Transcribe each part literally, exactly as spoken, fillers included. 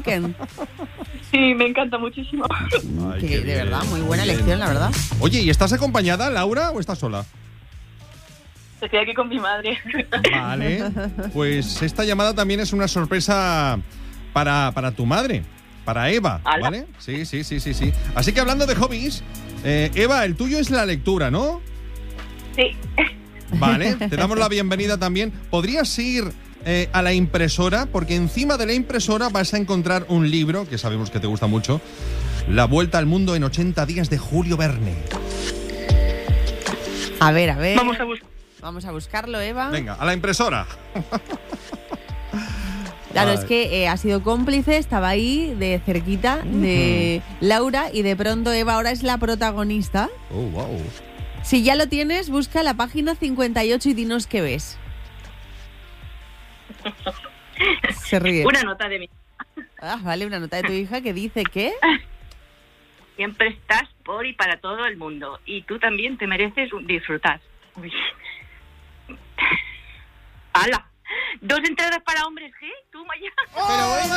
Weeknd? Sí, me encanta muchísimo. Ay, que, de bien, verdad, muy buena elección, la verdad. Oye, ¿y estás acompañada, Laura, o estás sola? Estoy aquí con mi madre. Vale, pues esta llamada también es una sorpresa para, para tu madre, para Eva, ¿Ala? ¿vale? Sí, sí, sí, sí, sí. Así que hablando de hobbies, eh, Eva, el tuyo es la lectura, ¿no? Sí. Vale, te damos la bienvenida también. ¿Podrías ir eh, a la impresora? Porque encima de la impresora vas a encontrar un libro, que sabemos que te gusta mucho, La Vuelta al Mundo en ochenta días de Julio Verne. A ver, a ver. Vamos a buscar. Vamos a buscarlo, Eva. Venga, a la impresora. Claro, Ay. es que eh, ha sido cómplice, estaba ahí de cerquita de uh-huh. Laura y de pronto Eva ahora es la protagonista. Oh, wow. Si ya lo tienes, busca la página cincuenta y ocho y dinos qué ves. Se ríe. Una nota de mi. Ah, vale, una nota de tu hija que dice que... Siempre estás por y para todo el mundo y tú también te mereces disfrutar. Uy. ¡Hala! ¿Dos entradas para hombres G? ¿Tú, Maya? Pero bueno.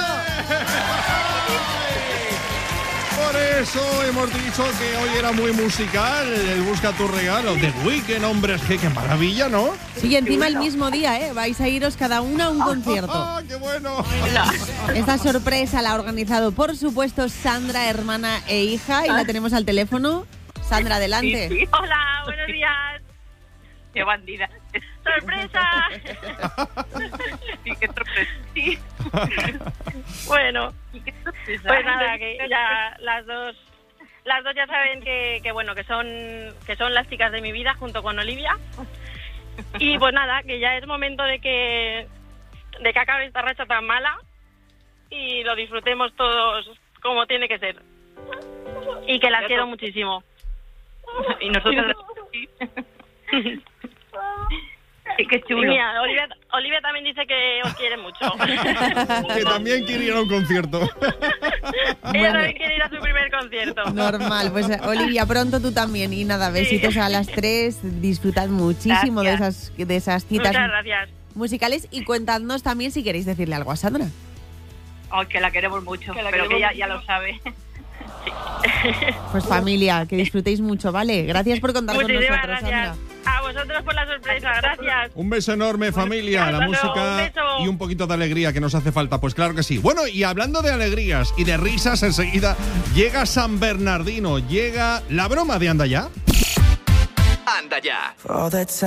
Por eso hemos dicho que hoy era muy musical el Busca tu regalo. The Weeknd, hombres G, qué maravilla, ¿no? Sí, encima el mismo día, ¿eh? Vais a iros cada una a un concierto. ¡Ah, qué bueno! Esta sorpresa la ha organizado, por supuesto, Sandra, hermana e hija, y la tenemos al teléfono. Sandra, adelante. Sí, sí. Hola, buenos días. ¡Qué bandida! ¡Sorpresa! Sí, qué sorpresa. Sí. Bueno, pues nada, que ya las dos, las dos ya saben que, que bueno, que son, que son las chicas de mi vida junto con Olivia. Y pues nada, que ya es momento de que, de que acabe esta racha tan mala y lo disfrutemos todos como tiene que ser. Y que las quiero muchísimo. Y nosotros sí. Sí, qué chulo. Mira, Olivia, Olivia también dice que os quiere mucho. Que también quiere ir a un concierto. Ella Bueno. también quiere ir a su primer concierto. Normal, pues Olivia, pronto tú también. Y nada, besitos sí. a las tres. Disfrutad muchísimo de esas, de esas citas Muchas gracias. musicales. Y cuentadnos también si queréis decirle algo a Sandra. Oh, que la queremos mucho, que la pero queremos que ella ya lo sabe. Sí. Pues familia, que disfrutéis mucho, ¿vale? Gracias por contar Muchísimas con nosotros, gracias. Sandra. A vosotros por la sorpresa, gracias. Un beso enorme, familia. La música y un poquito de alegría que nos hace falta. Pues claro que sí. Bueno, y hablando de alegrías y de risas, enseguida llega San Bernardino, llega la broma de Anda Ya. Anda Ya.